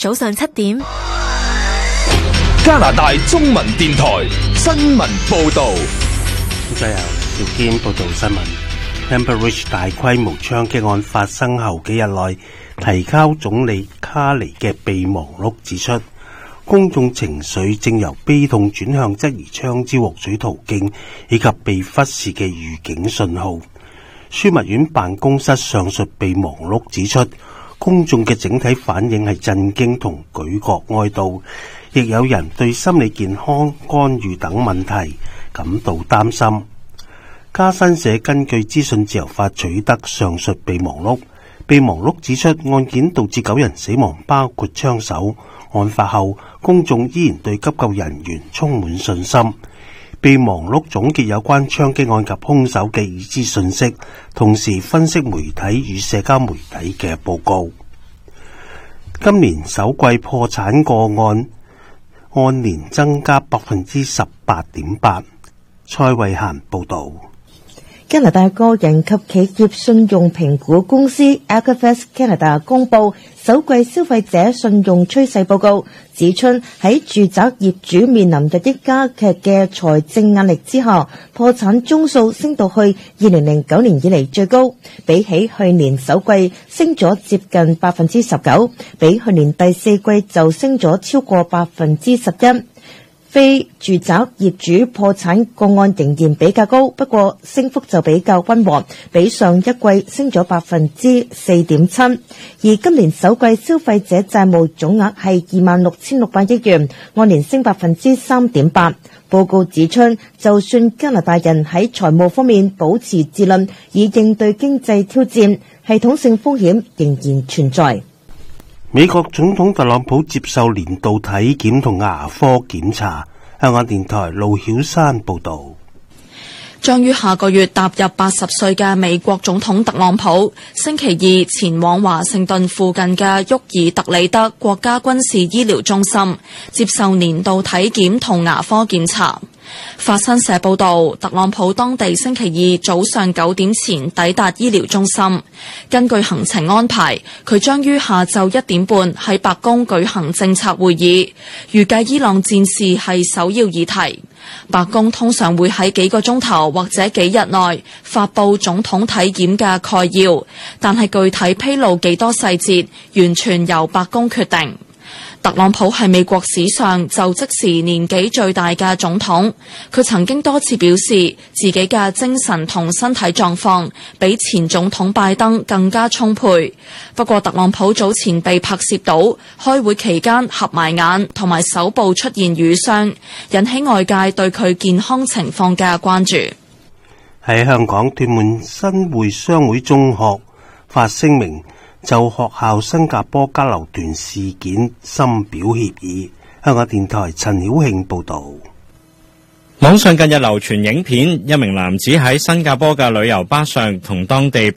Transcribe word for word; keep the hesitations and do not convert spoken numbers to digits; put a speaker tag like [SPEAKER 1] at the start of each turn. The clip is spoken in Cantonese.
[SPEAKER 1] 早上七點。
[SPEAKER 2] 加拿大中文電台新聞報道。
[SPEAKER 3] 再由姚堅報道新聞。Cambridge 大規模槍擊案發生後幾日內，提交總理卡尼嘅備忘錄指出，公眾情緒正由悲痛轉向質疑槍支獲取途徑以及被忽視嘅預警信號。樞密院辦公室上述備忘錄指出，公眾嘅整體反應係震驚同舉國哀悼，亦有人對心理健康干預等問題感到擔心。加新社根據資訊自由法取得上述備忘錄，備忘錄指出案件導致九人死亡，包括槍手。案發後，公眾依然對急救人員充滿信心。備忘錄總結有關槍擊案及兇手嘅已知信息，同時分析媒體與社交媒體嘅報告。今年首季破產個案按年增加百分之十八點八。蔡慧嫻報導。
[SPEAKER 4] 加拿大個人及企業信用評估公司 Equifax Canada 公布首季消費者信用趨勢報告，指出喺住宅業主面臨日益加劇嘅財政壓力之下，破產宗數升到去二零零九年以嚟最高，比起去年首季升咗接近百分之十九，比去年第四季就升咗超過百分之十一。非住宅業主破產個案仍然比較高，不過升幅就比較溫和，比上一季升咗百分之四點七。而今年首季消費者債務總額係二萬六千六百億元，按年升百分之三點八。報告指出，就算加拿大人喺財務方面保持自律，以應對經濟挑戰，系統性風險仍然存在。
[SPEAKER 3] 美國總統特朗普接受年度體檢同牙科檢查。香港電台盧曉山報道。
[SPEAKER 5] 將於下個月踏入八十歲嘅美國總統特朗普，星期二前往華盛頓附近嘅沃爾特里德國家軍事醫療中心接受年度體檢同牙科檢查。法新社報道，特朗普當地星期二早上九點前抵達醫療中心。根據行程安排，佢將於下晝一點半喺白宮舉行政策會議，預計伊朗戰事係首要議題。白宮通常會喺幾個鐘頭或者幾日內發佈總統體檢嘅概要，但係具體披露幾多細節，完全由白宮決定。特朗普係美國史上就職時年紀最大嘅總統，佢曾經多次表示自己嘅精神同身體狀況比前總統拜登更加充沛。不過特朗普早前被拍攝到開會期間合埋眼同埋手部出現瘀傷，引起外界對佢健康情況嘅關注。
[SPEAKER 3] 喺香港屯門新會商會中學發聲明，就學校新加坡交流團事件深表歉意。香港電台陳曉慶報道。
[SPEAKER 6] 網上近日流傳影片，一名男子喺新加坡嘅旅遊巴上同當地